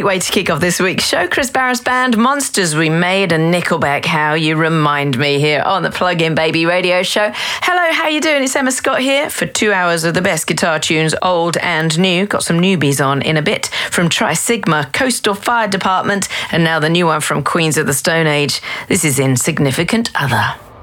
great way to kick off this week's show. Chris Barris Band, Monsters We Made, and Nickelback, How You Remind Me, here on the Plug-In Baby radio show. Hello, how you doing? It's Emma Scott here for 2 hours of the best guitar tunes, old and new. Got some newbies on in a bit from Tri Sigma, Coastal Fire Department, and now the new one from Queens of the Stone Age. This is Insignificant Other.